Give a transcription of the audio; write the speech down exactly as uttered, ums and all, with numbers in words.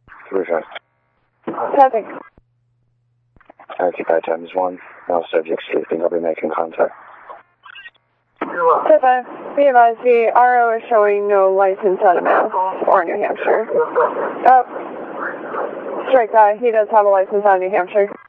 Three five. Traffic. Occupied times one. No subject sleeping. I'll be making contact. Step five. Be advised, the R O is showing no license out of Mass or New Hampshire. Oh. Strike guy. He does have a license out of New Hampshire.